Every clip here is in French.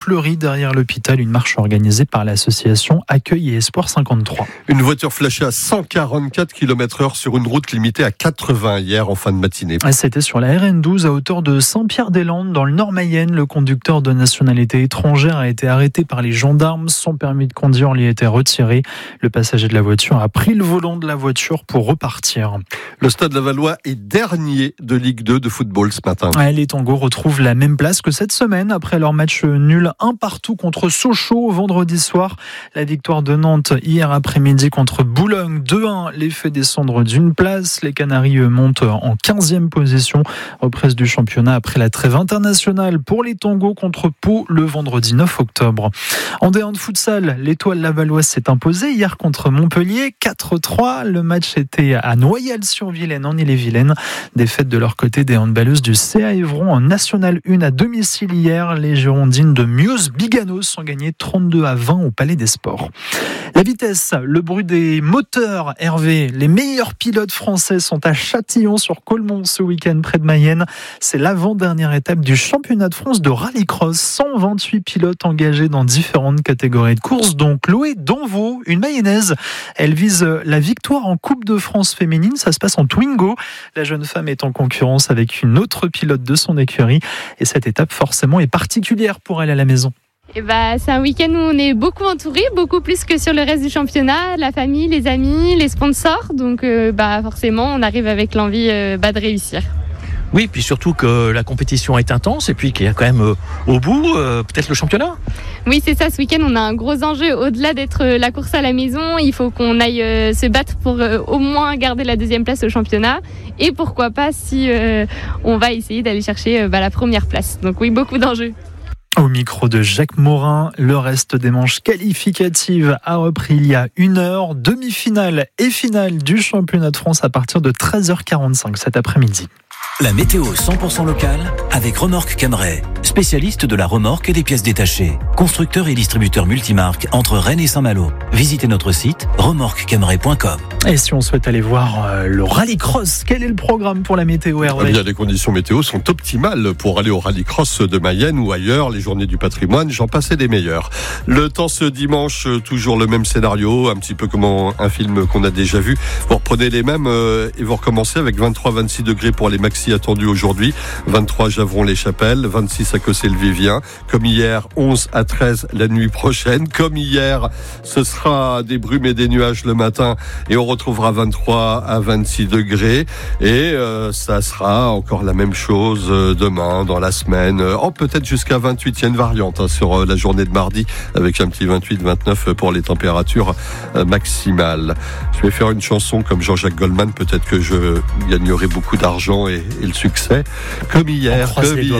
Fleury, derrière l'hôpital. Une marche organisée par l'association Accueil et Espoir 53. Une voiture flashée à 144 km/h sur une route limitée à 80 hier en fin de matinée. C'était sur la RN12 à hauteur de Saint-Pierre-des-Landes dans le Nord Mayenne. Le conducteur de nationalité étrangère a été arrêté par les gendarmes. Son permis de conduire lui a été retiré. Le passager de la voiture a pris le volant de la voiture pour repartir. Le Stade Lavallois est dernier de Ligue 2 de football ce matin. Les Tangos retrouvent la même place que cette semaine après leur match nul 1-1 contre Sochaux vendredi soir. La victoire de Nantes hier après-midi contre Boulogne 2-1 les fait descendre d'une place. Les Canaries montent en 15e position. Reprise du championnat après la trêve internationale pour les Tangos contre Pau le vendredi 9 octobre. En D1 de futsal, l'Étoile lavalloise s'est imposée hier contre Montpellier 4-3. Le match était à Noyelles-sur-Vilaine en Ille-et-Vilaine. Défaite de leur côté des handballeuses du CA Évron en National 1 à domicile hier. Les Girondines de Mios-Biganos sont gagnées 32-20 au Palais des Sports. La vitesse, le bruit des moteurs, Hervé. Les meilleurs pilotes français sont à Châtillon-sur-Colmont ce week-end près de Mayenne. C'est l'avant-dernière étape du championnat de France de rallycross. 128 pilotes engagés dans différentes catégories de course. Donc Chloé Donvaux, une mayonnaise. Elle vise la victoire en Coupe de France féminine. Ça se passe en Twingo. La jeune femme est en concurrence avec une autre pilote de son écurie. Et cette étape forcément est particulière pour elle à la maison. C'est un week-end où on est beaucoup entouré, beaucoup plus que sur le reste du championnat, la famille, les amis, les sponsors. Donc forcément, on arrive avec l'envie de réussir. Oui, puis surtout que la compétition est intense et puis qu'il y a quand même au bout peut-être le championnat. Oui, c'est ça. Ce week-end, on a un gros enjeu. Au-delà d'être la course à la maison, il faut qu'on aille se battre pour au moins garder la deuxième place au championnat. Et pourquoi pas si on va essayer d'aller chercher la première place. Donc oui, beaucoup d'enjeux. Au micro de Jacques Morin, le reste des manches qualificatives a repris il y a 1 heure. Demi-finale et finale du championnat de France à partir de 13h45 cet après-midi. La météo 100% locale avec Remorque Camray, spécialiste de la remorque et des pièces détachées. Constructeur et distributeur multimarque entre Rennes et Saint-Malo. Visitez notre site remorquecamray.com. Et si on souhaite aller voir le rallycross, quel est le programme pour la météo, Hervé ? Les conditions météo sont optimales pour aller au rallycross de Mayenne ou ailleurs, les journées du patrimoine, j'en passais des meilleurs. Le temps ce dimanche, toujours le même scénario, un petit peu comme un film qu'on a déjà vu. Vous reprenez les mêmes et vous recommencez avec 23-26 degrés pour les maxi attendus aujourd'hui, 23 Javron-les-Chapelles, 26 à Cossé-le-Vivien, comme hier 11 à 13 la nuit prochaine, comme hier ce sera des brumes et des nuages le matin et on retrouvera 23 à 26 degrés et ça sera encore la même chose demain dans la semaine, peut-être jusqu'à 28, il y a une variante sur la journée de mardi avec un petit 28-29 pour les températures maximales. Je vais faire une chanson comme Jean-Jacques Goldman, peut-être que je gagnerai beaucoup d'argent et le succès. Comme hier,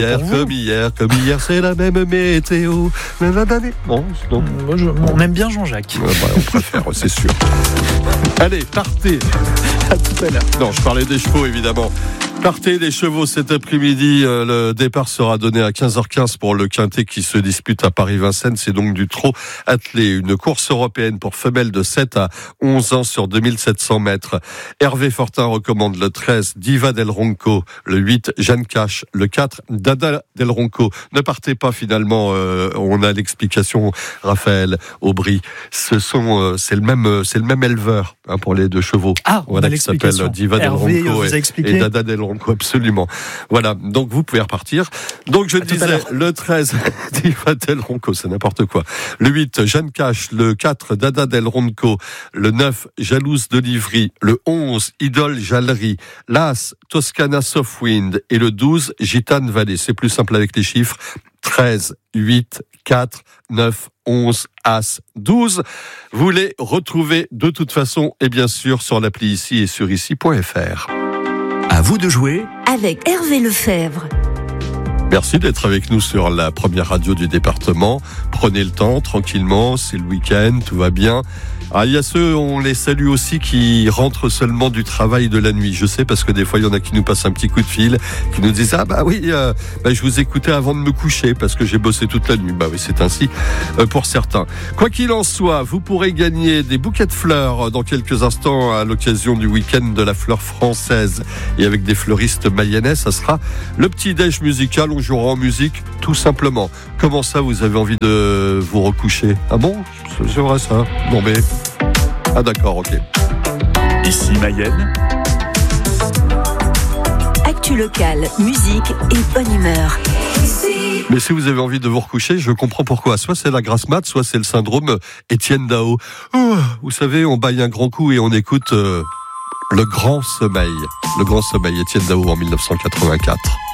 c'est la même météo. Bon, on aime bien Jean-Jacques. On préfère, c'est sûr. Allez, partez. À tout à l'heure. Non, je parlais des chevaux, évidemment. Partez les chevaux cet après-midi. Le départ sera donné à 15h15 pour le Quintet qui se dispute à Paris-Vincennes. C'est donc du trot attelé. Une course européenne pour femelles de 7 à 11 ans sur 2700 mètres. Hervé Fortin recommande le 13, Diva del Ronco. Le 8, Jeanne Cache. Le 4, Dada del Ronco. Ne partez pas finalement. On a l'explication, Raphaël Aubry. C'est le même éleveur pour les deux chevaux. Voilà, qui s'appelle Diva del Ronco et Dada del Ronco. Absolument. Voilà. Donc, vous pouvez repartir. Donc, je disais, le 13, Diva del Ronco, c'est n'importe quoi. Le 8, Jeanne Cache. Le 4, Dada del Ronco. Le 9, Jalouse de Livry. Le 11, Idole Jallery. L'As, Toscana Softwind. Et le 12, Gitane Valley. C'est plus simple avec les chiffres. 13, 8, 4, 9, 11, As, 12. Vous les retrouvez de toute façon et bien sûr sur l'appli ici et sur ici.fr. À vous de jouer avec Hervé Lefebvre. Merci d'être avec nous sur la première radio du département. Prenez le temps, tranquillement, c'est le week-end, tout va bien. Il y a ceux, on les salue aussi, qui rentrent seulement du travail de la nuit. Je sais parce que des fois, il y en a qui nous passent un petit coup de fil, qui nous disent je vous écoutais avant de me coucher parce que j'ai bossé toute la nuit. Oui, c'est ainsi pour certains. Quoi qu'il en soit, vous pourrez gagner des bouquets de fleurs dans quelques instants à l'occasion du week-end de la fleur française et avec des fleuristes mayennais. Ça sera le petit déj musical. on jouera en musique tout simplement. Comment ça, vous avez envie de vous recoucher? Ah bon? C'est vrai ça? Non mais... Ah d'accord, ok. Ici Mayenne. Actu locale, musique et bonne humeur. Mais si vous avez envie de vous recoucher, je comprends pourquoi. Soit c'est la grasse mat, soit c'est le syndrome Étienne Dao. Oh, vous savez, on baille un grand coup et on écoute le grand sommeil. Le grand sommeil, Étienne Dao en 1984.